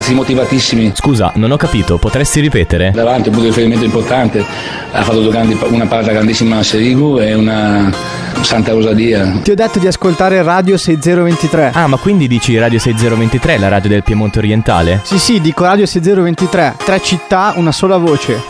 motivatissimi. Scusa, non ho capito, potresti ripetere? Davanti un punto di riferimento importante, ha fatto una parata grandissima a Serigu e una Santa Rosalia. Ti ho detto di ascoltare Radio 6023. Ah, ma quindi dici Radio 6023, la radio del Piemonte orientale? Sì, dico Radio 6023. 3 città, una sola voce.